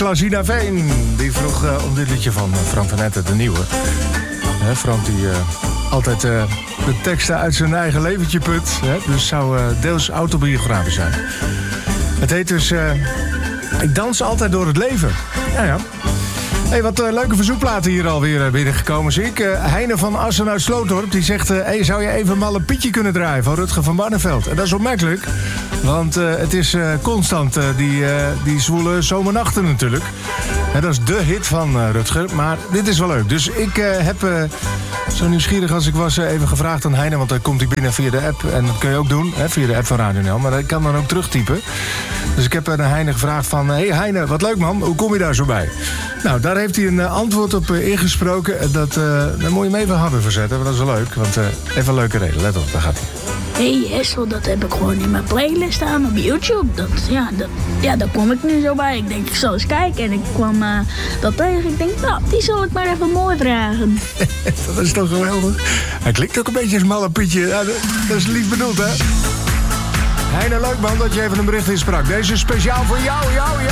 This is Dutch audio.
Klasina Veen, die vroeg om dit liedje van Frank van Etten, de nieuwe. Frank die altijd de teksten uit zijn eigen leventje put. Dus zou deels autobiografisch zijn. Het heet dus Ik dans altijd door het leven. Ja. Hey, wat leuke verzoekplaten hier alweer binnengekomen zie ik. Heine van Assen uit Slootdorp die zegt... hey, zou je even Malle Pietje kunnen draaien van Rutger van Barneveld? En dat is opmerkelijk, want het is constant die zwoele zomernachten natuurlijk. Dat is de hit van Rutger, maar dit is wel leuk. Dus ik heb, zo nieuwsgierig als ik was, even gevraagd aan Heine... want dan komt hij binnen via de app, en dat kun je ook doen, via de app van Radio NL... maar ik kan dan ook terugtypen. Dus ik heb aan Heine gevraagd van... hey Heine, wat leuk man, hoe kom je daar zo bij? Nou, daar heeft hij een antwoord op ingesproken. Daar moet je hem even harder verzetten, maar dat is wel leuk. Want even een leuke reden, let op, daar gaat hij. Hey Essel, dat heb ik gewoon in mijn playlist staan op YouTube. Daar kom ik nu zo bij. Ik denk, ik zal eens kijken. En ik kwam dat tegen. Ik denk, nou, die zal ik maar even mooi vragen. Dat is toch geweldig? Hij klinkt ook een beetje als Malle Pietje. Ja, dat is lief bedoeld, hè? Heine, leuk man dat je even een bericht insprak. Deze is speciaal voor jou.